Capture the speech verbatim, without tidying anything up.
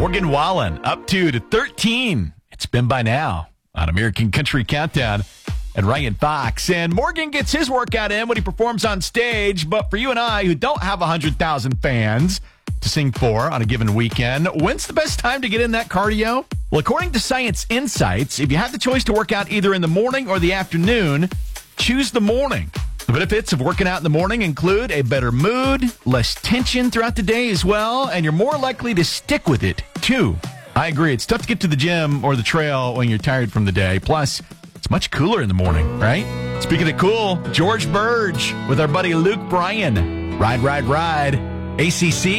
Morgan Wallen up two to thirteen. It's been by now on American Country Countdown and Ryan Fox. And Morgan gets his workout in when he performs on stage. But for you and I, who don't have one hundred thousand fans to sing for on a given weekend, when's the best time to get in that cardio? Well, according to Science Insights, if you have the choice to work out either in the morning or the afternoon, choose the morning. The benefits of working out in the morning include a better mood, less tension throughout the day as well, and you're more likely to stick with it, too. I agree. It's tough to get to the gym or the trail when you're tired from the day. Plus, it's much cooler in the morning, right? Speaking of cool, George Burge with our buddy Luke Bryan. Ride, ride, ride. A C C.